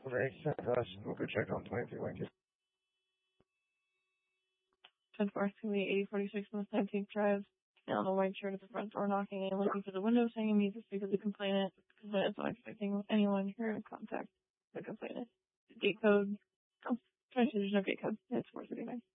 Very sent us. We'll go check on 23 Lincoln. 10-4, it's going to be 8046 North 19th Drive. Now on a white shirt at the front door knocking and looking for the window saying he needs to speak with the complainant. The complainant's not expecting anyone here to contact the complainant. Gate code. Oh, there's no gate code. It's 439.